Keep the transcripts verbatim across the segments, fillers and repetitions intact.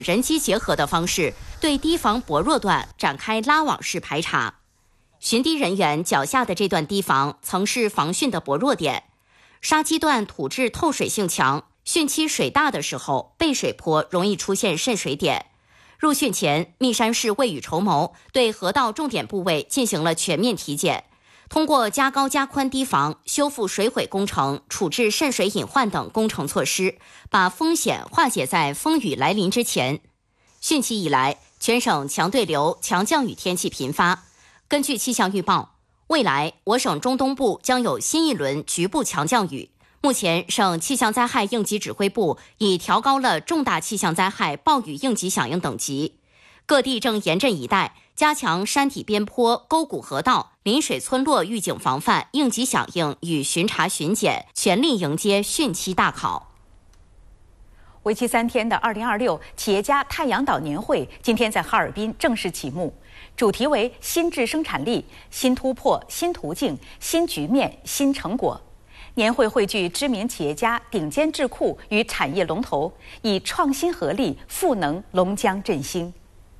人机结合的方式，对堤防薄弱段展开拉网式排查。巡堤人员脚下的这段堤防曾是防汛的薄弱点，沙基段土质透水性强，汛期水大的时候，背水坡容易出现渗水点。入汛前，密山市未雨绸缪，对河道重点部位进行了全面体检，通过加高加宽堤防、修复水毁工程、处置渗水隐患等工程措施，把风险化解在风雨来临之前。汛期以来，全省强对流、强降雨天气频发。根据气象预报，未来我省中东部将有新一轮局部强降雨。目前，省气象灾害应急指挥部已调高了重大气象灾害暴雨应急响应等级，各地正严阵以待，加强山体边坡、沟谷河道、临水村落预警防范、应急响应与巡查巡检，全力迎接汛期大考。 为期三天的二零二六企业家太阳岛年会今天在哈尔滨正式启幕，主题为新质生产力、新突破、新途径、新局面、新成果。年会汇聚知名企业家、顶尖智库与产业龙头，以创新合力赋能龙江振兴。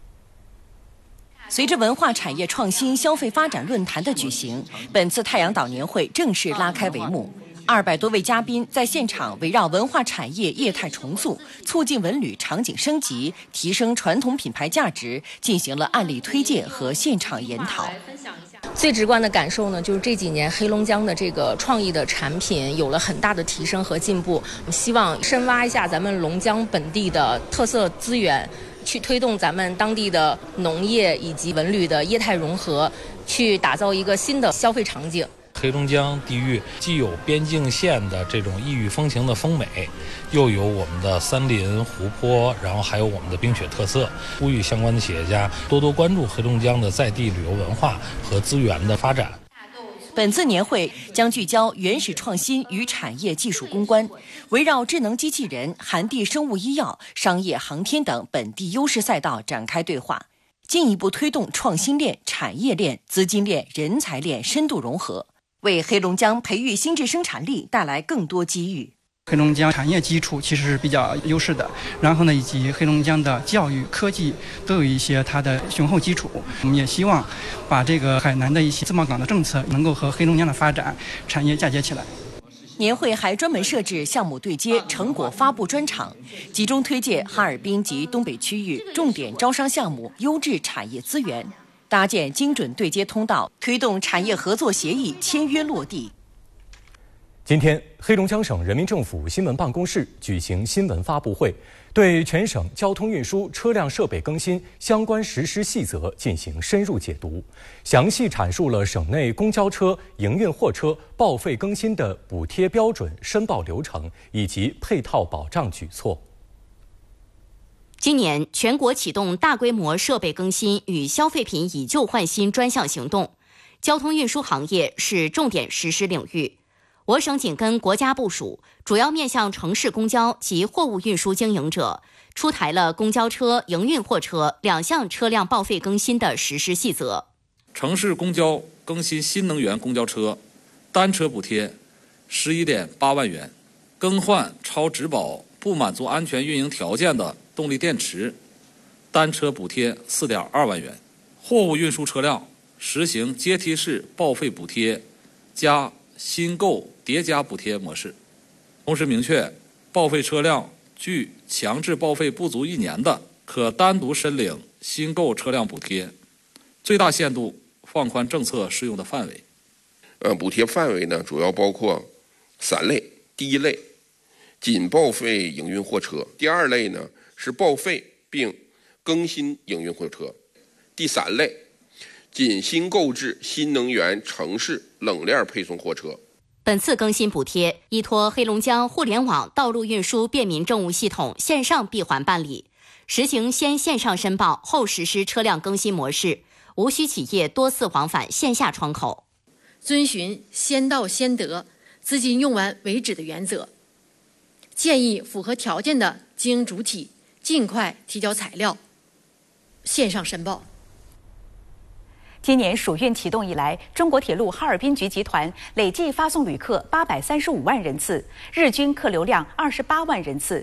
随着文化产业创新消费发展论坛的举行，本次太阳岛年会正式拉开帷幕。二百多位嘉宾在现场围绕文化产业业态重塑、促进文旅场景升级、提升传统品牌价值，进行了案例推荐和现场研讨。 最直观的感受呢，就是这几年黑龙江的这个创意的产品有了很大的提升和进步。希望深挖一下咱们龙江本地的特色资源，去推动咱们当地的农业以及文旅的业态融合，去打造一个新的消费场景。 黑龙江地域既有边境线的这种异域风情的风美，又有我们的森林湖泊，然后还有我们的冰雪特色。呼吁相关的企业家多多关注黑龙江的在地旅游文化和资源的发展。 本次年会将聚焦原始创新与产业技术攻关，围绕智能机器人、寒地生物医药、商业航天等本地优势赛道展开对话，进一步推动创新链、产业链、资金链、人才链深度融合，为黑龙江培育新质生产力带来更多机遇。 黑龙江产业基础其实是比较优势的，然后呢，以及黑龙江的教育、科技都有一些它的雄厚基础。我们也希望把这个海南的一些自贸港的政策能够和黑龙江的发展产业嫁接起来。 年会还专门设置项目对接、成果发布专场，集中推介哈尔滨及东北区域重点招商项目、优质产业资源，搭建精准对接通道，推动产业合作协议签约落地。 今天，黑龙江省人民政府新闻办公室举行新闻发布会，对全省交通运输车辆设备更新相关实施细则进行深入解读，详细阐述了省内公交车、营运货车报废更新的补贴标准、申报流程以及配套保障举措。 今年全国启动大规模设备更新与消费品以旧换新专项行动，交通运输行业是重点实施领域。我省紧跟国家部署，主要面向城市公交及货物运输经营者，出台了公交车、营运货车两项车辆报废更新的实施细则。 城市公交更新新能源公交车，单车补贴十一点八万元；更换超质保不满足安全运营条件的动力电池，单车补贴四点二万元；货物运输车辆实行阶梯式报废补贴加新购叠加补贴模式，同时明确报废车辆距强制报废不足一年的，可单独申领新购车辆补贴，最大限度放宽政策适用的范围。 呃，补贴范围呢，主要包括三类。第一类，仅报废营运货车；第二类呢，是报废并更新营运货车；第三类，仅新购置新能源城市冷链配送货车。 本次更新补贴依托黑龙江互联网道路运输便民政务系统线上闭环办理，实行先线上申报后实施车辆更新模式，无需企业多次往返线下窗口， 遵循先到先得、资金用完为止的原则。建议符合条件的经营主体尽快提交材料，线上申报。 今年暑运启动以来，中国铁路哈尔滨局集团累计发送旅客八百三十五万人次，日均客流量二十八万人次，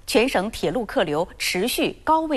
全省铁路客流持续高位